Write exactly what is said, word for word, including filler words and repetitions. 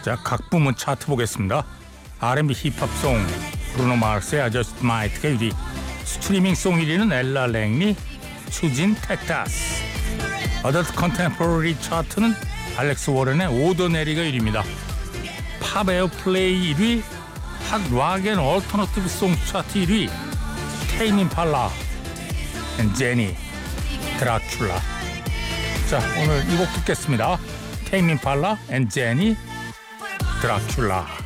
자, 각 부문 차트 보겠습니다. 알앤비 힙합송 브루노 마스의 I Just Might가 일 위, 스트리밍송 일 위는 엘라 랭리, 추진 텍타스. 어덜트 컨템포러리 차트는 알렉스 워렌의 오더네리가 일 위입니다. 팝 에어플레이 일 위, 핫 락 앤 얼터너티브 송 차트 일 위, 테임 임팔라 앤 제니 드라큘라. 자, 오늘 이 곡 듣겠습니다. 테임 임팔라 앤 제니 드라큘라.